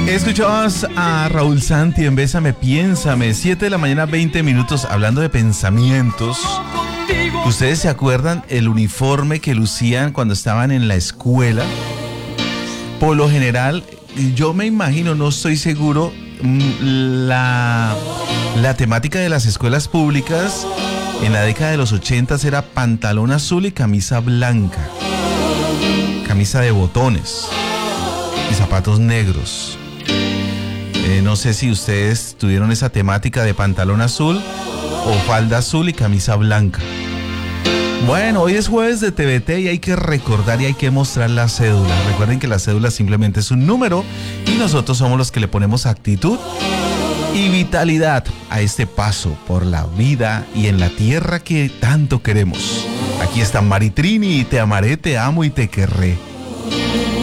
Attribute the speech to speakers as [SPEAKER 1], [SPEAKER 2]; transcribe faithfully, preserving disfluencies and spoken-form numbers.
[SPEAKER 1] Escuchabas a Raúl Santi en Bésame, Piénsame, siete de la mañana, veinte minutos, hablando de pensamientos. ¿Ustedes se acuerdan el uniforme que lucían cuando estaban en la escuela? Por lo general, yo me imagino, no estoy seguro, la, la temática de las escuelas públicas en la década de los ochentas era pantalón azul y camisa blanca, camisa de botones y zapatos negros. Eh, no sé si ustedes tuvieron esa temática de pantalón azul o falda azul y camisa blanca. Bueno, hoy es jueves de T V T y hay que recordar y hay que mostrar la cédula. Recuerden que la cédula simplemente es un número y nosotros somos los que le ponemos actitud y vitalidad a este paso por la vida y en la tierra que tanto queremos. Aquí está Maritrini, te amaré, te amo y te querré.